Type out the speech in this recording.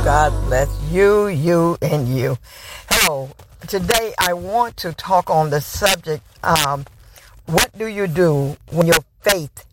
God bless you, you, and you. Hello. Today I want to talk on the subject, what do you do when your faith